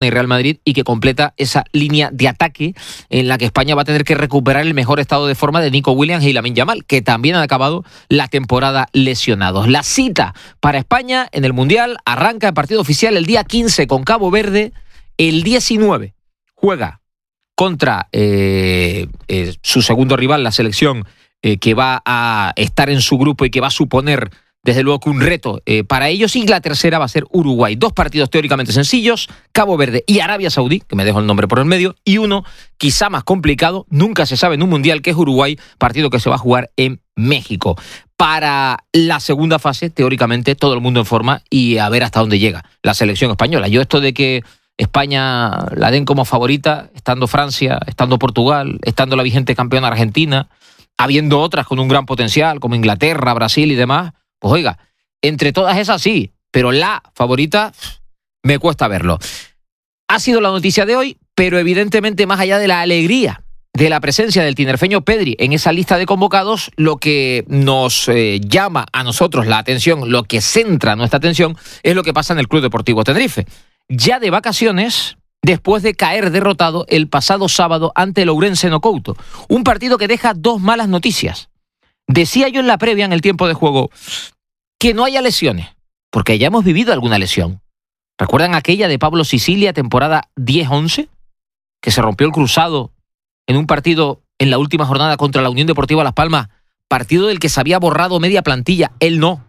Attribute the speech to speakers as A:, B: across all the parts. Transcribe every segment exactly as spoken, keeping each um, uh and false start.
A: y Real Madrid, y que completa esa línea de ataque en la que España va a tener que recuperar el mejor estado de forma de Nico Williams y Lamine Yamal, que también han acabado la temporada lesionados. La cita para España en el Mundial arranca el partido oficial el día quince con Cabo Verde. El diecinueve juega contra eh, eh, su segundo rival, la selección eh, que va a estar en su grupo y que va a suponer desde luego que un reto eh, para ellos, y la tercera va a ser Uruguay. Dos partidos teóricamente sencillos, Cabo Verde y Arabia Saudí, que me dejo el nombre por el medio, y uno quizá más complicado, nunca se sabe en un mundial, que es Uruguay, partido que se va a jugar en México. Para la segunda fase, teóricamente, todo el mundo en forma y a ver hasta dónde llega la selección española. Yo esto de que España la den como favorita, estando Francia, estando Portugal, estando la vigente campeona Argentina, habiendo otras con un gran potencial, como Inglaterra, Brasil y demás, pues oiga, entre todas esas sí, pero la favorita me cuesta verlo. Ha sido la noticia de hoy, pero evidentemente más allá de la alegría de la presencia del tinerfeño Pedri en esa lista de convocados, lo que nos eh, llama a nosotros la atención, lo que centra nuestra atención, es lo que pasa en el Club Deportivo Tenerife. Ya de vacaciones, después de caer derrotado el pasado sábado ante el Ourense no Couto. Un partido que deja dos malas noticias. Decía yo en la previa, en el tiempo de juego, que no haya lesiones, porque ya hemos vivido alguna lesión. ¿Recuerdan aquella de Pablo Sicilia, temporada diez once? Que se rompió el cruzado en un partido en la última jornada contra la Unión Deportiva Las Palmas, partido del que se había borrado media plantilla, él no,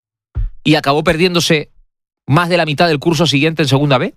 A: y acabó perdiéndose más de la mitad del curso siguiente en segunda B.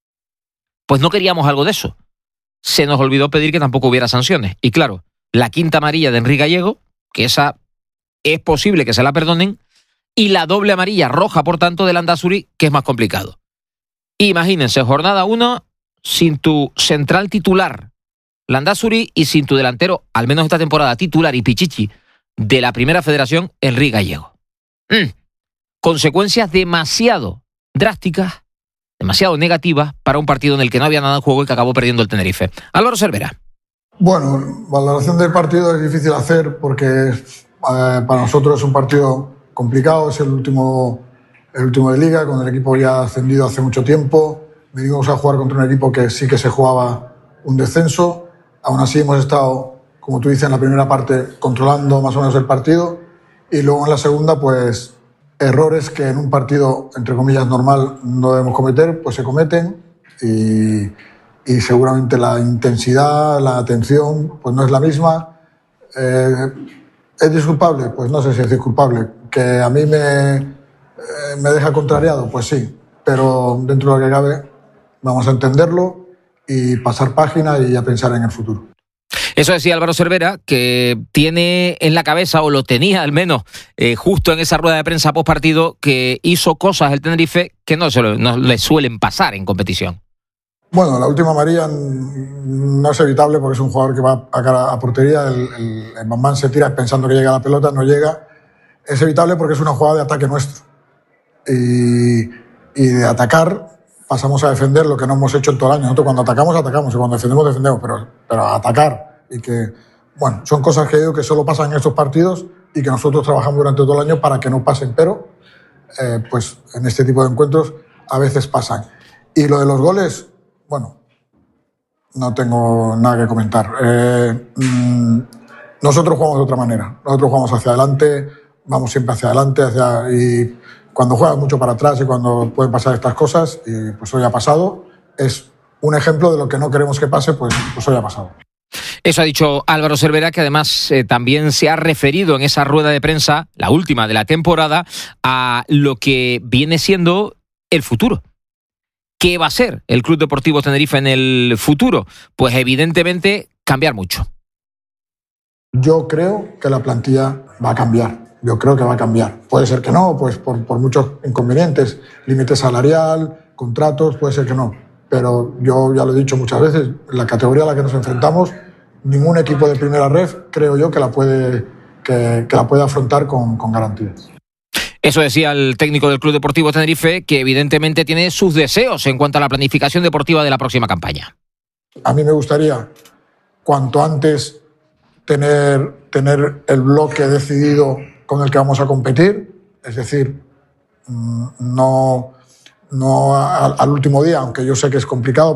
A: Pues no queríamos algo de eso. Se nos olvidó pedir que tampoco hubiera sanciones. Y claro, la quinta amarilla de Enrique Gallego, que esa es posible que se la perdonen, y la doble amarilla roja, por tanto, de Landázuri, que es más complicado. Imagínense, jornada uno, sin tu central titular, Landázuri, y sin tu delantero, al menos esta temporada, titular y pichichi, de la Primera Federación, Enrique Gallego. Mm. Consecuencias demasiado drásticas, demasiado negativas para un partido en el que no había nada en juego y que acabó perdiendo el Tenerife. Álvaro Cervera.
B: Bueno, valoración del partido es difícil hacer porque eh, para nosotros es un partido complicado, es el último, el último de Liga, con el equipo ya ascendido hace mucho tiempo. Venimos a jugar contra un equipo que sí que se jugaba un descenso. Aún así hemos estado, como tú dices, en la primera parte controlando más o menos el partido, y luego en la segunda, pues errores que en un partido, entre comillas, normal no debemos cometer, pues se cometen, y, y seguramente la intensidad, la atención, pues no es la misma. Eh, ¿Es disculpable? Pues no sé si es disculpable. ¿Que a mí me, eh, me deja contrariado? Pues sí, pero dentro de lo que cabe vamos a entenderlo y pasar página y a pensar en el futuro.
A: Eso decía Álvaro Cervera, que tiene en la cabeza, o lo tenía al menos, eh, justo en esa rueda de prensa post partido, que hizo cosas el Tenerife que no, se lo, no le suelen pasar en competición.
B: Bueno, la última amarilla no es evitable porque es un jugador que va a cara a portería, el, el, el Bambán se tira pensando que llega la pelota, no llega. Es evitable porque es una jugada de ataque nuestro. Y, y de atacar pasamos a defender lo que no hemos hecho en todo el año. Nosotros cuando atacamos, atacamos, y cuando defendemos, defendemos, pero, pero a atacar. Y que, bueno, son cosas que digo que solo pasan en estos partidos y que nosotros trabajamos durante todo el año para que no pasen, pero eh, pues en este tipo de encuentros a veces pasan. Y lo de los goles, bueno, no tengo nada que comentar. Eh, mmm, nosotros jugamos de otra manera. Nosotros jugamos hacia adelante, vamos siempre hacia adelante, hacia, y cuando juegas mucho para atrás y cuando pueden pasar estas cosas, y pues hoy ha pasado, es un ejemplo de lo que no queremos que pase, pues, pues hoy ha pasado.
A: Eso ha dicho Álvaro Cervera, que además eh, también se ha referido en esa rueda de prensa, la última de la temporada, a lo que viene siendo el futuro. ¿Qué va a ser el Club Deportivo Tenerife en el futuro? Pues evidentemente cambiar mucho.
B: Yo creo que la plantilla va a cambiar. Yo creo que va a cambiar. Puede ser que no, pues por, por muchos inconvenientes, límite salarial, contratos, puede ser que no. Pero yo ya lo he dicho muchas veces, la categoría a la que nos enfrentamos, ningún equipo de primera ref creo yo que la puede, que, que la puede afrontar con, con garantías.
A: Eso decía el técnico del Club Deportivo Tenerife, que evidentemente tiene sus deseos en cuanto a la planificación deportiva de la próxima campaña.
B: A mí me gustaría, cuanto antes, tener, tener el bloque decidido con el que vamos a competir. Es decir, no, no a, al último día, aunque yo sé que es complicado.